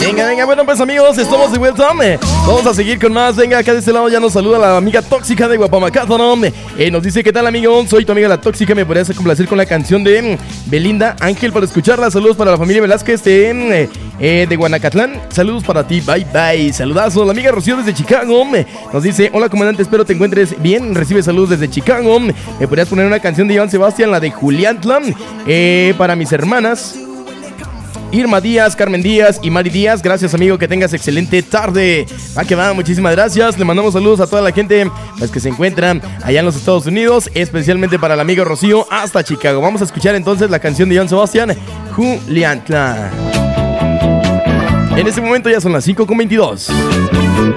Venga, bueno pues amigos, estamos de vuelta. Vamos a seguir con más. Venga, acá de este lado ya nos saluda la amiga tóxica de Guapamacátano. Nos dice, ¿qué tal amigo? Soy tu amiga la tóxica, me podrías complacer con la canción de Belinda Ángel para escucharla. Saludos para la familia Velázquez de Guanacatlán. Saludos para ti, bye bye. Saludazos, la amiga Rocío desde Chicago. Nos dice, hola comandante, espero te encuentres bien. Recibe saludos desde Chicago. ¿Me podrías poner una canción de Iván Sebastián, la de Juliantla? Para mis hermanas Irma Díaz, Carmen Díaz y Mari Díaz. Gracias amigo, que tengas excelente tarde. Va que va, muchísimas gracias. Le mandamos saludos a toda la gente pues, que se encuentran allá en los Estados Unidos, especialmente para el amigo Rocío hasta Chicago. Vamos a escuchar entonces la canción de Iván Sebastián, Juliantla. En este momento ya son las 5:22.